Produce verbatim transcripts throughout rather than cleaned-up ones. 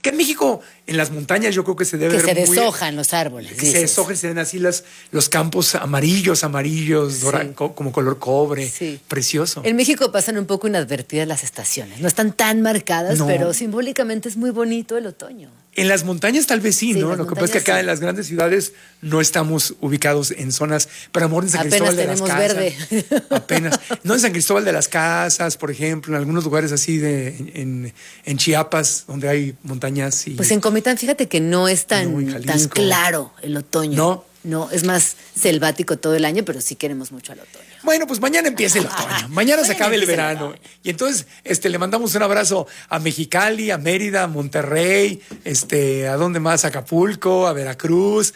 Que en México, en las montañas, yo creo que se debe que ver se muy, deshojan los árboles. Que dices. se deshojan, se ven así los, los campos amarillos, amarillos, sí. dora, co, como color cobre. Sí. Precioso. En México pasan un poco inadvertidas las estaciones. No están tan marcadas, no. pero simbólicamente es muy bonito el otoño. En las montañas tal vez sí, sí ¿no? Lo que pasa es que acá sí. en las grandes ciudades no estamos ubicados en zonas, pero amor en San Apenas Cristóbal de las Casas. Verde. Apenas. No en San Cristóbal de las Casas, por ejemplo, en algunos lugares así de en, en Chiapas, donde hay montañas. Y, pues en Comitán, fíjate que no es tan, no, tan claro el otoño. No. No, es más selvático todo el año, pero sí queremos mucho al otoño. Bueno, pues mañana empieza el otoño. Mañana se acaba el verano. Y entonces este, le mandamos un abrazo a Mexicali, a Mérida, a Monterrey, este, ¿a dónde más? A Acapulco, a Veracruz,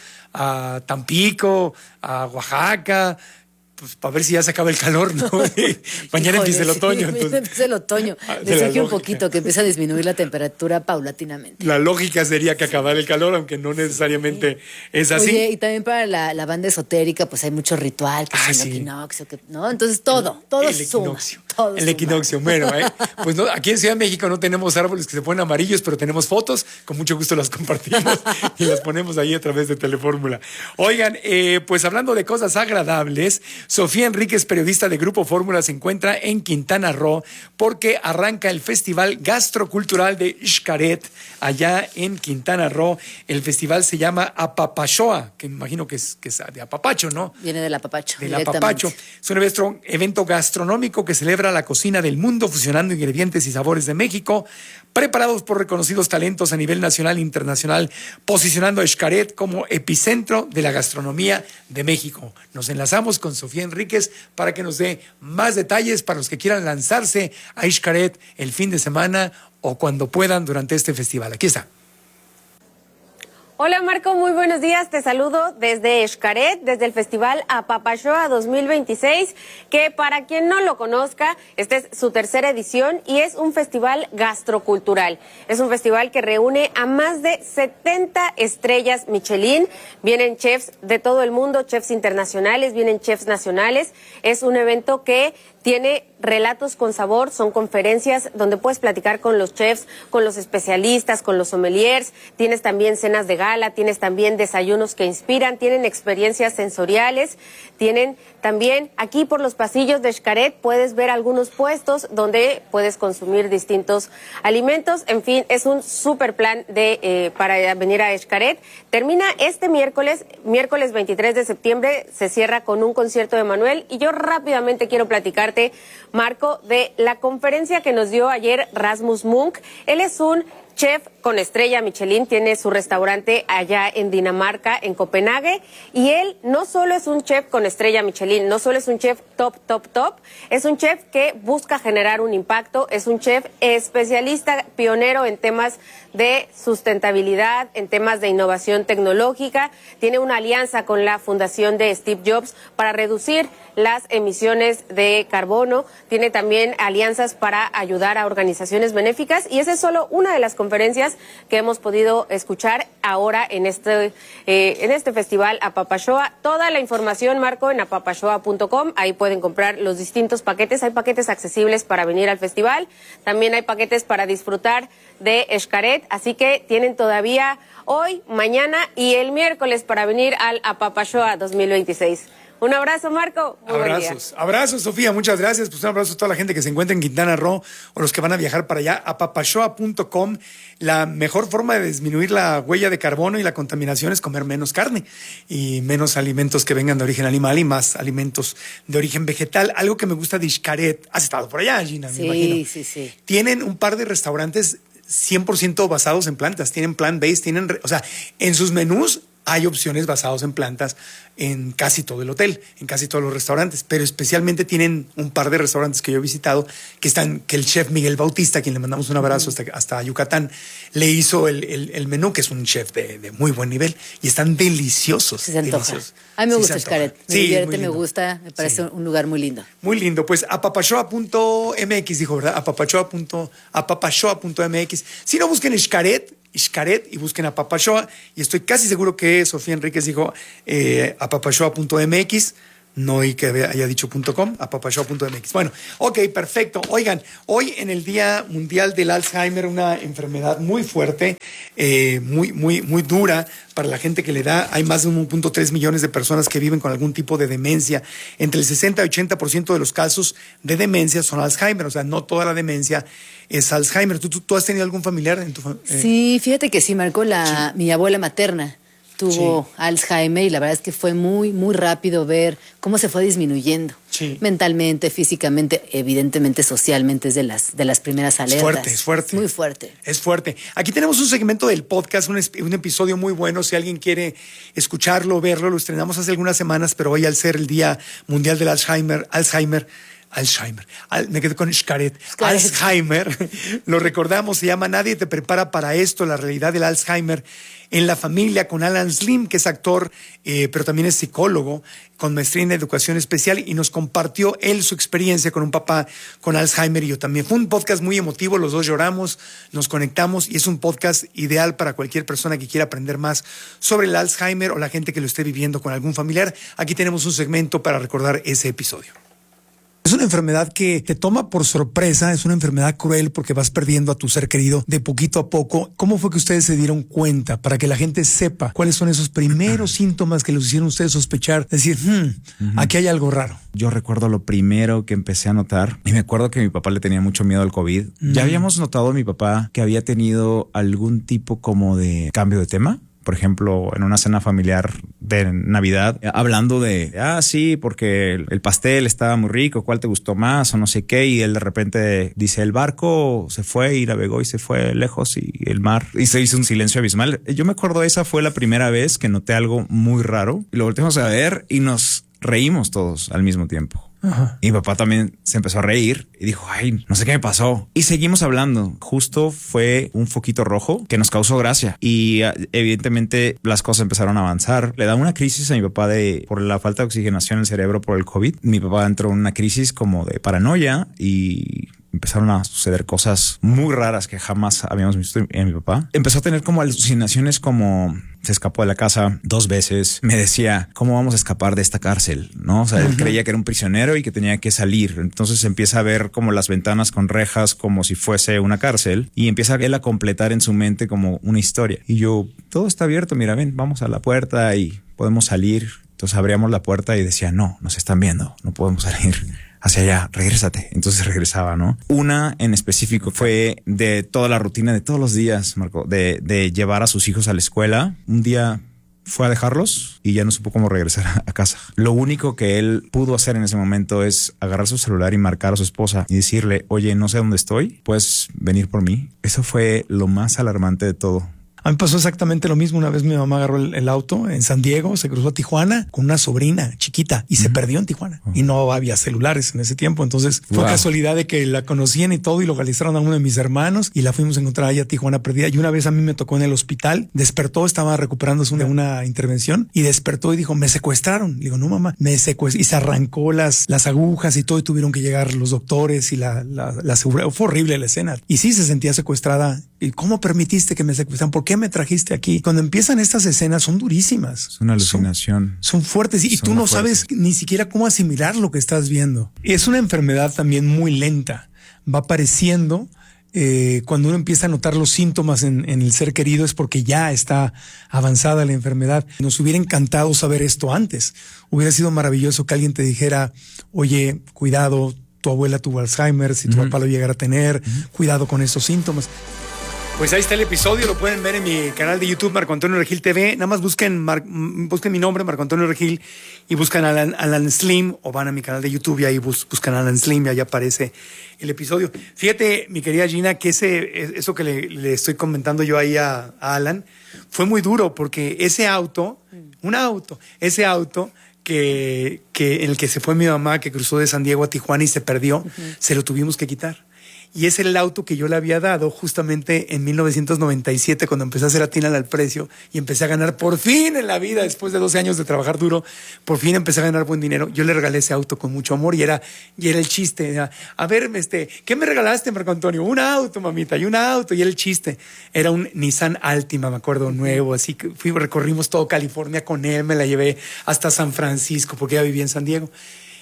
a Tampico, a Oaxaca. Pues para ver si ya se acaba el calor, ¿no? Mañana empieza el otoño. Sí, entonces, empieza el otoño. Deseje un poquito, que empieza a disminuir la temperatura paulatinamente. La lógica sería que acabara el calor, aunque no necesariamente sí. es así. Oye, y también para la, la banda esotérica, pues hay mucho ritual, que ah, es el sí. equinoccio, que, ¿no? Entonces todo, todo el suma. Equinoccio. Todo el suma. equinoccio, bueno, ¿eh? Pues no, aquí en Ciudad de México no tenemos árboles que se ponen amarillos, pero tenemos fotos, con mucho gusto las compartimos y las ponemos ahí a través de Telefórmula. Oigan, eh, pues hablando de cosas agradables, Sofía Enríquez, periodista de Grupo Fórmula, se encuentra en Quintana Roo porque arranca el Festival Gastrocultural de Xcaret allá en Quintana Roo. El festival se llama Apapachoa, que me imagino que es, que es de apapacho, ¿no? Viene del apapacho. Del apapacho. Es un evento, evento gastronómico que celebra la cocina del mundo, fusionando ingredientes y sabores de México, preparados por reconocidos talentos a nivel nacional e internacional, posicionando a Xcaret como epicentro de la gastronomía de México. Nos enlazamos con Sofía Enríquez para que nos dé más detalles para los que quieran lanzarse a Xcaret el fin de semana o cuando puedan durante este festival. Aquí está. Hola Marco, muy buenos días. Te saludo desde Xcaret, desde el Festival Apapachoa dos mil veintiséis, que para quien no lo conozca, esta es su tercera edición y es un festival gastrocultural. Es un festival que reúne a más de setenta estrellas Michelin. Vienen chefs de todo el mundo, chefs internacionales, vienen chefs nacionales. Es un evento que tiene relatos con sabor, son conferencias donde puedes platicar con los chefs, con los especialistas, con los sommeliers, tienes también cenas de gala, tienes también desayunos que inspiran, tienen experiencias sensoriales, tienen también aquí por los pasillos de Xcaret puedes ver algunos puestos donde puedes consumir distintos alimentos, en fin, es un súper plan de, eh, para venir a Xcaret. Termina este miércoles, miércoles veintitrés de septiembre, se cierra con un concierto de Manuel y yo rápidamente quiero platicar Marco, de la conferencia que nos dio ayer Rasmus Munk. Él es un chef con estrella Michelin, tiene su restaurante allá en Dinamarca, en Copenhague, y él no solo es un chef con estrella Michelin, no solo es un chef top, top, top, es un chef que busca generar un impacto, es un chef especialista, pionero en temas de sustentabilidad, en temas de innovación tecnológica, tiene una alianza con la fundación de Steve Jobs para reducir las emisiones de carbono, tiene también alianzas para ayudar a organizaciones benéficas y esa es solo una de las conferencias que hemos podido escuchar ahora en este, eh, en este festival Apapachoa. Toda la información, Marco, en apapachoa punto com, ahí pueden comprar los distintos paquetes, hay paquetes accesibles para venir al festival, también hay paquetes para disfrutar de Xcaret, así que tienen todavía hoy, mañana y el miércoles para venir al Apapachoa dos mil veintiséis. Un abrazo, Marco. Muy abrazos, buen día. abrazos, Sofía, muchas gracias. Pues un abrazo a toda la gente que se encuentra en Quintana Roo o los que van a viajar para allá. Apapachoa punto com, la mejor forma de disminuir la huella de carbono y la contaminación es comer menos carne y menos alimentos que vengan de origen animal y más alimentos de origen vegetal. Algo que me gusta de Xcaret, has estado por allá, Gina, sí, me imagino. Sí, sí, sí. Tienen un par de restaurantes cien por ciento basados en plantas, tienen plant-based, tienen, o sea, en sus menús hay opciones basadas en plantas en casi todo el hotel, en casi todos los restaurantes, pero especialmente tienen un par de restaurantes que yo he visitado que están, que el chef Miguel Bautista, a quien le mandamos un abrazo hasta, hasta Yucatán, le hizo el, el, el menú, que es un chef de, de muy buen nivel, y están deliciosos. Sí, se antoja. Deliciosos. A mí me Sí, gusta se antoja. Xcaret, me Sí, divierte, muy me lindo. gusta, me parece Sí. un lugar muy lindo. Muy lindo, pues apapachoa punto m x dijo, ¿verdad? Apapachoa punto m x. Si no, busquen Xcaret, Xcaret y busquen Apapachoa, y estoy casi seguro que Sofía Enríquez dijo eh, apapachoa punto m x, no oí que haya dicho .com, apapachoa punto m x. Bueno, ok, perfecto. Oigan, hoy en el Día Mundial del Alzheimer, una enfermedad muy fuerte, eh, muy, muy, muy dura para la gente que le da. Hay más de uno punto tres millones de personas que viven con algún tipo de demencia. Entre el sesenta y ochenta por ciento de los casos de demencia son Alzheimer, o sea, no toda la demencia es Alzheimer. ¿Tú, tú, tú has tenido algún familiar en tu familia? Eh? Sí, fíjate que sí, Marco, la, sí. mi abuela materna tuvo sí. Alzheimer y la verdad es que fue muy, muy rápido ver cómo se fue disminuyendo. Sí. Mentalmente, físicamente, evidentemente, socialmente, es de las, de las primeras alertas. Es fuerte, es fuerte. Es muy fuerte. Es fuerte. Aquí tenemos un segmento del podcast, un, un episodio muy bueno. Si alguien quiere escucharlo, verlo, lo estrenamos hace algunas semanas, pero hoy al ser el Día Mundial del Alzheimer, Alzheimer, Alzheimer, Al, me quedé con Xcaret. Alzheimer, lo recordamos, se llama Nadie te prepara para esto, la realidad del Alzheimer en la familia, con Alan Slim, que es actor, eh, pero también es psicólogo, con maestría en educación especial, y nos compartió él su experiencia con un papá con Alzheimer y yo también. Fue un podcast muy emotivo, los dos lloramos, nos conectamos, y es un podcast ideal para cualquier persona que quiera aprender más sobre el Alzheimer o la gente que lo esté viviendo con algún familiar. Aquí tenemos un segmento para recordar ese episodio. Es una enfermedad que te toma por sorpresa, es una enfermedad cruel porque vas perdiendo a tu ser querido de poquito a poco. ¿Cómo fue que ustedes se dieron cuenta para que la gente sepa cuáles son esos primeros síntomas que los hicieron ustedes sospechar? Decir, hmm, uh-huh. aquí hay algo raro. Yo recuerdo lo primero que empecé a notar, y me acuerdo que mi papá le tenía mucho miedo al COVID. Uh-huh. Ya habíamos notado a mi papá que había tenido algún tipo como de cambio de tema. Por ejemplo, en una cena familiar de Navidad, hablando de, ah, sí, porque el pastel estaba muy rico, ¿cuál te gustó más? O no sé qué. Y él de repente dice, el barco se fue y navegó y se fue lejos y el mar. Y se hizo un silencio abismal. Yo me acuerdo, esa fue la primera vez que noté algo muy raro. Y lo volteamos a ver y nos reímos todos al mismo tiempo. Ajá. Y mi papá también se empezó a reír y dijo, ay, no sé qué me pasó. Y seguimos hablando. Justo fue un foquito rojo que nos causó gracia. Y evidentemente las cosas empezaron a avanzar. Le da una crisis a mi papá de por la falta de oxigenación en el cerebro por el COVID. Mi papá entró en una crisis como de paranoia y empezaron a suceder cosas muy raras que jamás habíamos visto en mi papá. Empezó a tener como alucinaciones, como se escapó de la casa dos veces. Me decía, ¿cómo vamos a escapar de esta cárcel? ¿No? O sea, uh-huh. él creía que era un prisionero y que tenía que salir. Entonces empieza a ver como las ventanas con rejas como si fuese una cárcel y empieza él a completar en su mente como una historia. Y yo, todo está abierto, mira, ven, vamos a la puerta y podemos salir. Entonces abríamos la puerta y decía, no, nos están viendo, no podemos salir hacia allá, regrésate. Entonces regresaba, ¿no? Una en específico fue de toda la rutina de todos los días, Marco, de, de llevar a sus hijos a la escuela. Un día fue a dejarlos y ya no supo cómo regresar a casa. Lo único que él pudo hacer en ese momento es agarrar su celular y marcar a su esposa y decirle, oye, no sé dónde estoy, ¿puedes venir por mí? Eso fue lo más alarmante de todo. A mí pasó exactamente lo mismo. Una vez mi mamá agarró el, el auto en San Diego, se cruzó a Tijuana con una sobrina chiquita y uh-huh. se perdió en Tijuana. Uh-huh. Y no había celulares en ese tiempo. Entonces fue wow. casualidad de que la conocían y todo y localizaron a uno de mis hermanos y la fuimos a encontrar allá a Tijuana perdida. Y una vez a mí me tocó en el hospital, despertó, estaba recuperándose de una, una intervención y despertó y dijo, me secuestraron. Le digo, no mamá, me secuestraron. Y se arrancó las, las agujas y todo y tuvieron que llegar los doctores y la, la, la seguridad. Fue horrible la escena. Y sí se sentía secuestrada. ¿Y cómo permitiste que me secuestraran? ¿Por qué me trajiste aquí? Cuando empiezan estas escenas son durísimas. Es una alucinación. Son, son fuertes y, y tú no fuertes. sabes ni siquiera cómo asimilar lo que estás viendo. Es una enfermedad también muy lenta. Va apareciendo eh, cuando uno empieza a notar los síntomas en, en el ser querido es porque ya está avanzada la enfermedad. Nos hubiera encantado saber esto antes. Hubiera sido maravilloso que alguien te dijera, oye, cuidado, tu abuela tuvo Alzheimer, si tu uh-huh. papá lo llegara a tener, uh-huh. cuidado con estos síntomas. Pues ahí está el episodio, lo pueden ver en mi canal de YouTube, Marco Antonio Regil T V. Nada más busquen, Mar, busquen mi nombre, Marco Antonio Regil, y buscan a Alan, Alan Slim, o van a mi canal de YouTube y ahí bus, buscan a Alan Slim y ahí aparece el episodio. Fíjate, mi querida Gina, que ese, eso que le, le estoy comentando yo ahí a, a Alan fue muy duro porque ese auto, un auto, ese auto que, que en el que se fue mi mamá, que cruzó de San Diego a Tijuana y se perdió, uh-huh. se lo tuvimos que quitar. Y es el auto que yo le había dado justamente en mil novecientos noventa y siete cuando empecé a hacer Atínale al Precio y empecé a ganar por fin en la vida, después de doce años de trabajar duro, por fin empecé a ganar buen dinero. Yo le regalé ese auto con mucho amor y era, y era el chiste. Era, a ver, este, ¿qué me regalaste, Marco Antonio? Un auto, mamita, y un auto. Y era el chiste. Era un Nissan Altima, me acuerdo, nuevo. Así que fui, recorrimos todo California con él, me la llevé hasta San Francisco porque ya vivía en San Diego.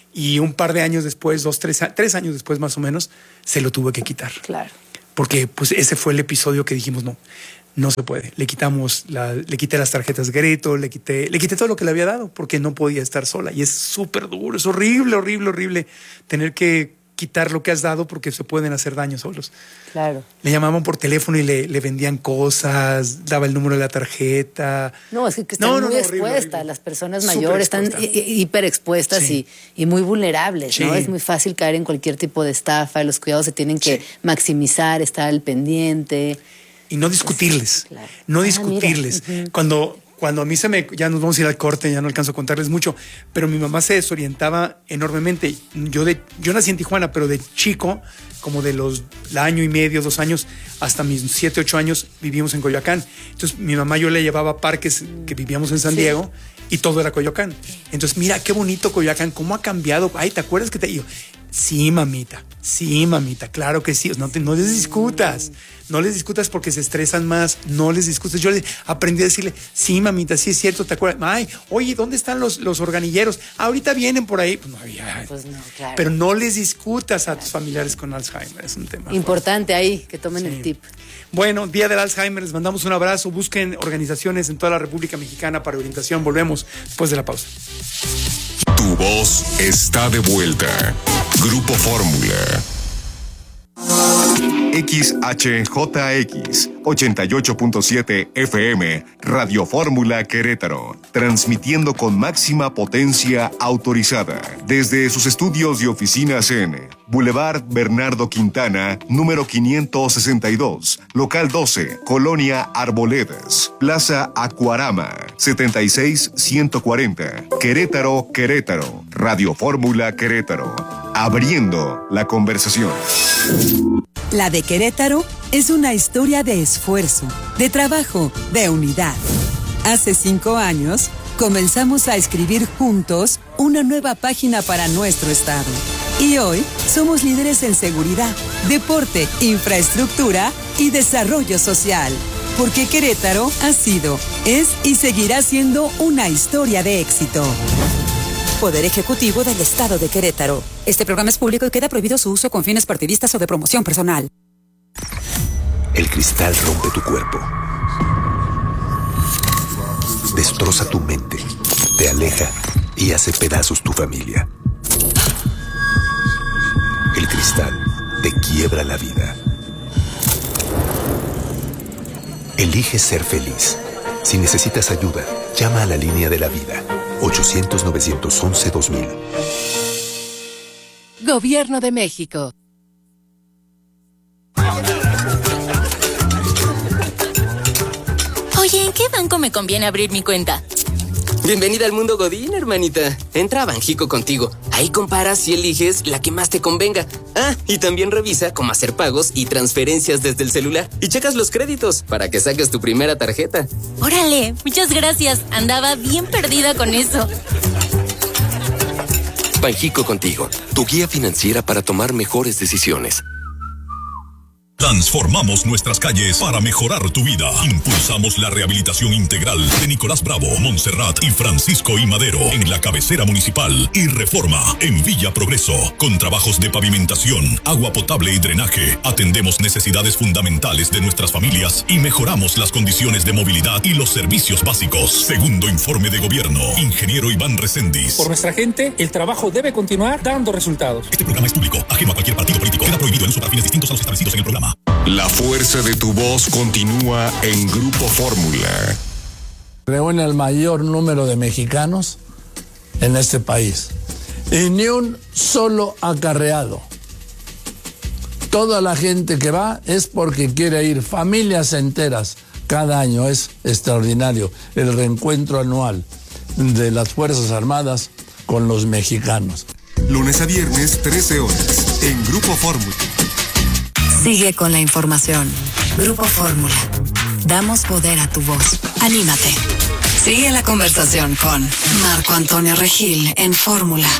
Y un par de años después, dos, tres, tres años después más o menos, se lo tuve que quitar. Claro. Porque pues ese fue el episodio que dijimos, no, no se puede. Le quitamos, la, le quité las tarjetas Greto, le quité, le quité todo lo que le había dado porque no podía estar sola. Y es súper duro, es horrible, horrible, horrible tener que quitar lo que has dado porque se pueden hacer daño solos. Claro. Le llamaban por teléfono y le, le vendían cosas, daba el número de la tarjeta. No, es que están no, no, muy no, expuestas. Horrible, horrible. Las personas mayores están hiperexpuestas sí. y, y muy vulnerables, sí. ¿no? Es muy fácil caer en cualquier tipo de estafa. Los cuidados se tienen que sí. maximizar, estar al pendiente. Y no discutirles. Claro. No ah, discutirles. Uh-huh. Cuando... Cuando a mí se me... Ya nos vamos a ir al corte, ya no alcanzo a contarles mucho, pero mi mamá se desorientaba enormemente. Yo, de, yo nací en Tijuana, pero de chico, como de los el año y medio, dos años, hasta mis siete, ocho años, vivimos en Coyoacán. Entonces, mi mamá yo le llevaba a parques que vivíamos en San sí. Diego y todo era Coyoacán. Entonces, mira qué bonito Coyoacán, cómo ha cambiado. Ay, ¿te acuerdas que te digo? Sí, mamita, sí, mamita, claro que sí. No, te, no les discutas, no les discutas porque se estresan más, no les discutas. Yo le aprendí a decirle, sí, mamita, sí es cierto, ¿te acuerdas? Ay, oye, ¿dónde están los, los organilleros? Ahorita vienen por ahí. Pues no había. Pues no, claro. Pero no les discutas a tus familiares con Alzheimer, es un tema importante fuerte. Ahí, que tomen sí. el tip. Bueno, Día del Alzheimer, les mandamos un abrazo. Busquen organizaciones en toda la República Mexicana para orientación. Volvemos después de la pausa. Tu voz está de vuelta. Grupo Fórmula. X H J X ochenta y ocho punto siete F M, Radio Fórmula Querétaro, transmitiendo con máxima potencia autorizada desde sus estudios y oficinas en Boulevard Bernardo Quintana, número quinientos sesenta y dos, local doce, Colonia Arboledas, Plaza Acuarama, setenta y seis ciento cuarenta, Querétaro, Querétaro, Radio Fórmula Querétaro, abriendo la conversación. La de Querétaro es una historia de esfuerzo, de trabajo, de unidad. Hace cinco años, comenzamos a escribir juntos una nueva página para nuestro estado. Y hoy somos líderes en seguridad, deporte, infraestructura y desarrollo social. Porque Querétaro ha sido, es y seguirá siendo una historia de éxito. Poder Ejecutivo del Estado de Querétaro. Este programa es público y queda prohibido su uso con fines partidistas o de promoción personal. El cristal rompe tu cuerpo. Destroza tu mente. Te aleja y hace pedazos tu familia. El cristal te quiebra la vida. Elige ser feliz. Si necesitas ayuda, llama a la línea de la vida. ochocientos, novecientos once, dos mil. Gobierno de México. Oye, ¿en qué banco me conviene abrir mi cuenta? Bienvenida al mundo Godín, hermanita. Entra a Banjico Contigo. Ahí comparas y eliges la que más te convenga. Ah, y también revisa cómo hacer pagos y transferencias desde el celular. Y checas los créditos para que saques tu primera tarjeta. Órale, muchas gracias. Andaba bien perdida con eso. Banjico Contigo, tu guía financiera para tomar mejores decisiones. Transformamos nuestras calles para mejorar tu vida. Impulsamos la rehabilitación integral de Nicolás Bravo, Montserrat y Francisco I. Madero en la cabecera municipal y Reforma en Villa Progreso. Con trabajos de pavimentación, agua potable y drenaje, atendemos necesidades fundamentales de nuestras familias y mejoramos las condiciones de movilidad y los servicios básicos. Segundo informe de gobierno, ingeniero Iván Reséndiz. Por nuestra gente, el trabajo debe continuar dando resultados. Este programa es público, ajeno a cualquier partido político. Queda prohibido el uso para fines distintos a los establecidos en el programa. La fuerza de tu voz continúa en Grupo Fórmula. Reúne el mayor número de mexicanos en este país. Y ni un solo acarreado. Toda la gente que va es porque quiere ir, familias enteras. Cada año es extraordinario el reencuentro anual de las Fuerzas Armadas con los mexicanos. Lunes a viernes, trece horas, en Grupo Fórmula. Sigue con la información. Grupo Fórmula. Damos poder a tu voz. Anímate. Sigue la conversación con Marco Antonio Regil en Fórmula.